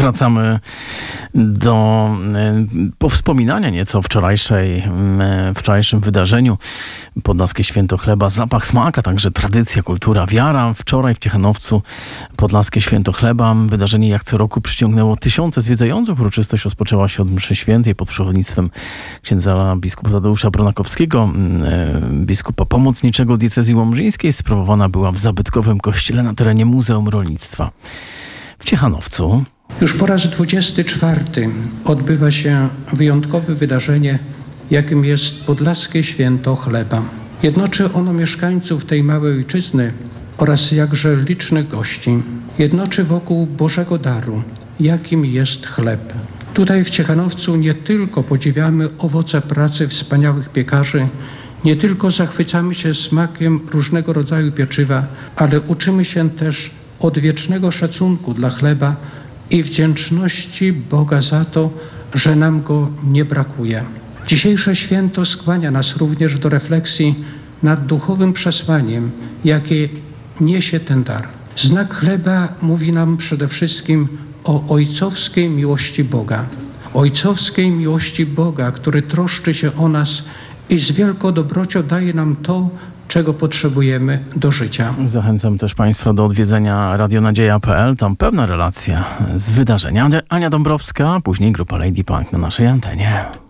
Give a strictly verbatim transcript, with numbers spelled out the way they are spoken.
Wracamy do powspominania nieco o wczorajszej, wczorajszym wydarzeniu. Podlaskie Święto Chleba, zapach smaka, także tradycja, kultura, wiara. Wczoraj w Ciechanowcu Podlaskie Święto Chleba. Wydarzenie jak co roku przyciągnęło tysiące zwiedzających. Uroczystość rozpoczęła się od mszy świętej pod przewodnictwem księdza biskupa Tadeusza Bronakowskiego, biskupa pomocniczego diecezji łomżyńskiej. Sprawowana była w zabytkowym kościele na terenie Muzeum Rolnictwa w Ciechanowcu. Już po raz dwudziesty czwarty odbywa się wyjątkowe wydarzenie, jakim jest Podlaskie Święto Chleba. Jednoczy ono mieszkańców tej małej ojczyzny oraz jakże licznych gości. Jednoczy wokół Bożego daru, jakim jest chleb. Tutaj w Ciechanowcu nie tylko podziwiamy owoce pracy wspaniałych piekarzy, nie tylko zachwycamy się smakiem różnego rodzaju pieczywa, ale uczymy się też odwiecznego szacunku dla chleba i wdzięczności Boga za to, że nam go nie brakuje. Dzisiejsze święto skłania nas również do refleksji nad duchowym przesłaniem, jakie niesie ten dar. Znak chleba mówi nam przede wszystkim o ojcowskiej miłości Boga. Ojcowskiej miłości Boga, który troszczy się o nas i z wielką dobrocią daje nam to, czego potrzebujemy do życia. Zachęcam też Państwa do odwiedzenia radionadzieja kropka pe el. Tam pełna relacja z wydarzenia. Ania Dąbrowska, później grupa Lady Punk na naszej antenie.